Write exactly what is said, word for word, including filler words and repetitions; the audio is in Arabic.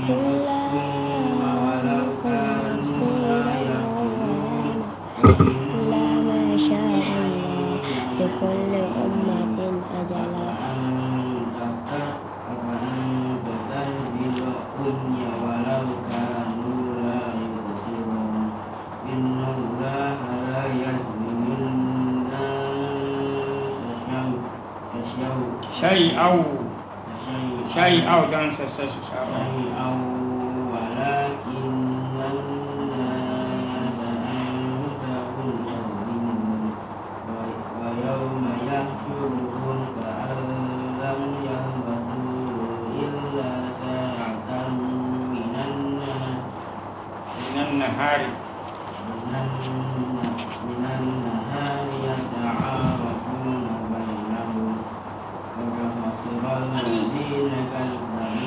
إلا إلا ما شاء الله لكل أمة أجلا شيئا شيئا jangan sesuatu minan nahari